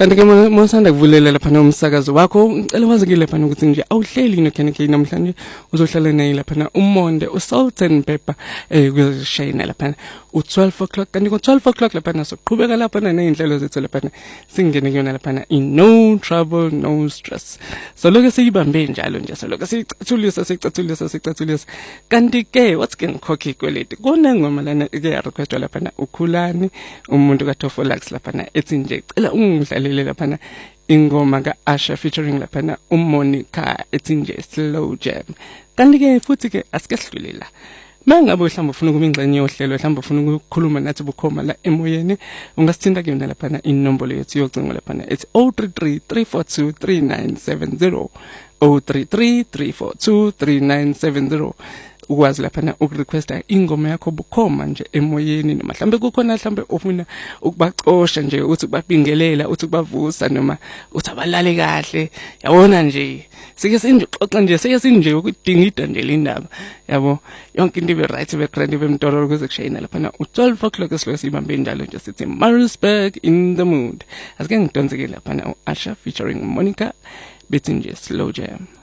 Kanti ke mosanda kuvulela lapha nomsakazo wakho ngicela wazi lapha ukuthi nje awuhleli noKenny namhlanje uzohlala naye lapha uMonde uSultan Pepper kuzishayina lapha u12 o'clock kanti ngo12 o'clock lapha soqhubeka lapha nezinhlelo zethu lapha singene kuyona lapha no trouble no stress so lokho siyibambe njalo nje so lokho sicathulisa kanti ke what's can cocky kweleti kona ngoma lana ke request lapha ukhulani umuntu kaTofolax lapha ethi nje cela ungidlalele lapha ingoma kaAsha featuring lapha uMonica ethi nje slow jam kanti ke futhi ke asikesidlulela mangabe mhlawumbe ufuna ukubingxenye yohlelo mhlawumbe ufuna ukukhuluma nathi bukhoma la emoyeni ungasithinta kuyona lapha inombolo yethu yocingo lapha ethi 033 342 3970 033 342 3970 ukwazi lapha ukurequesta ingoma yakho bukhoma nje emoyeni noma mhlambe kukhona mhlambe ofuna ukubacosha nje uthi kubabingelela uthi kubavusa noma uthi abalale kahle yabona nje sike sinjoxa nje sike sinje ukudingida nje lendaba yabo yonke into ibe right background ibe mtoro ukuze kushayina lapha u12 o'clock esilo sibambe njalo nje sithi Maritzburg in the mood asike ngidonseke lapha uAsha featuring Monica bethi nje slow jam.